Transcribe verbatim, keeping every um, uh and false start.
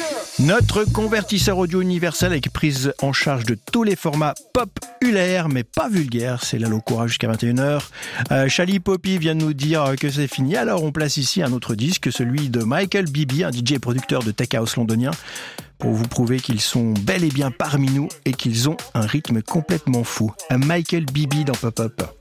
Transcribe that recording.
Notre convertisseur audio universel avec prise en charge de tous les formats populaires mais pas vulgaires. C'est là Courage jusqu'à vingt et une heures. Euh, Chali Poppy vient de nous dire que c'est fini. Alors on place ici un autre disque, celui de Michael Bibi, un D J et producteur de tech house londonien, pour vous prouver qu'ils sont bel et bien parmi nous et qu'ils ont un rythme complètement fou. Un Michael Bibi dans Pop-Up.